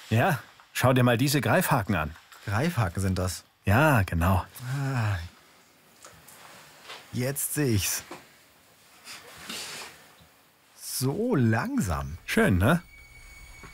Ja, schau dir mal diese Greifhaken an. Greifhaken sind das. Ja, genau. Ah, jetzt sehe ich's. So langsam. Schön, ne?